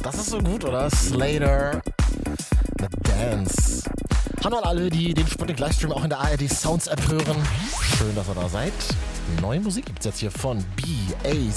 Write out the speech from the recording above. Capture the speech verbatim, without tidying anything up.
Das ist so gut, oder? Slater mit Dance. Hallo an alle, die den Sputnik Livestream auch in der A R D Sounds App hören. Schön, dass ihr da seid. Neue Musik gibt's jetzt hier von B A